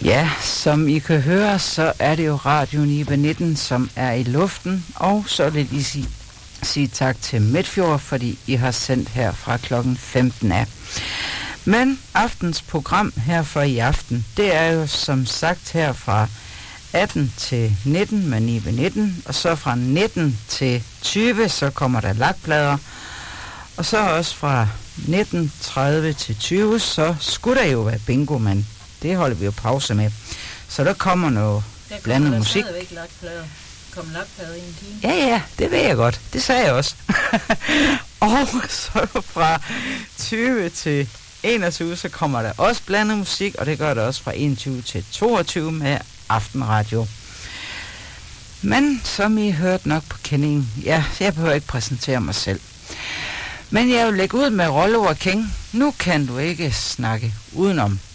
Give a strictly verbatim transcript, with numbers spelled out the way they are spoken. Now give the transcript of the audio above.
Ja, som I kan høre, så er det jo Radio Nibe nitten, som er i luften, og så vil I sige, sige tak til Midtfjord, fordi I har sendt her fra klokken femten af. Men aftens program her for i aften, det er jo som sagt her fra atten til nitten med Nibe nitten, og så fra nitten til tyve, så kommer der lakplader, og så også fra nitten tredive til tyve, så skulle der jo være bingo, men det holder vi jo pause med. Så der kommer noget blandet musik. Der kommer lakplader. Kommer lakplader i en time. Ja, ja, det ved jeg godt. Det sagde jeg også. Og så fra tyve til enogtyve, så kommer der også blandet musik, og det gør der også fra enogtyve til toogtyve med Aftenradio. Men som I hørte nok på kendingen, ja, jeg behøver ikke præsentere mig selv. Men jeg vil lægge ud med Rollo og King. Nu kan du ikke snakke udenom.